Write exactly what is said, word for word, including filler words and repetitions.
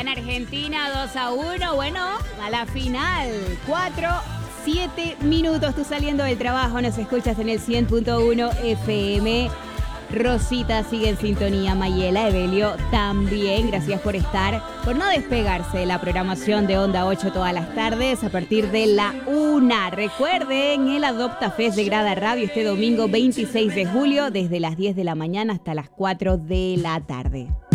Gana Argentina dos a uno. Bueno, a la final. cuatro, siete minutos. Tú saliendo del trabajo, nos escuchas en el cien punto uno F M. Rosita sigue en sintonía, Mayela, Evelio también. Gracias por estar, por no despegarse de la programación de Onda ocho todas las tardes a partir de la una. Recuerden, el Adopta Fest de Grada Radio este domingo veintiséis de julio desde las diez de la mañana hasta las cuatro de la tarde.